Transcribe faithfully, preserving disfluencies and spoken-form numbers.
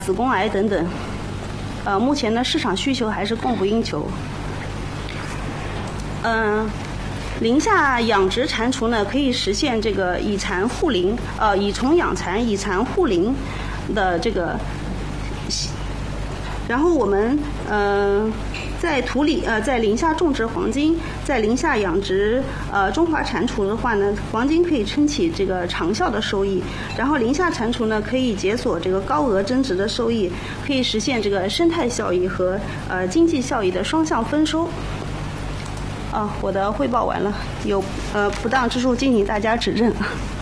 子宫癌等等。呃，目前呢市场需求还是供不应求。嗯、呃，林下养殖蟾蜍呢，可以实现这个以蚕护林，呃，以虫养蚕，以蚕护林的这个。然后我们呃在土里呃在林下种植黄金，在林下养殖呃中华蟾蜍的话呢，黄金可以撑起这个长效的收益，然后林下蟾蜍呢可以解锁这个高额增值的收益，可以实现这个生态效益和呃经济效益的双向丰收。啊，我的汇报完了，有呃不当之处敬请大家指正。